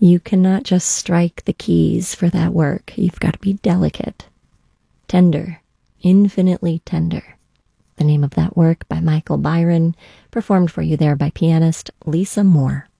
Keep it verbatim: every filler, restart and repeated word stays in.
You cannot just strike the keys for that work. You've got to be delicate, tender, infinitely tender. The name of that work by Michael Byron, performed for you there by pianist Lisa Moore.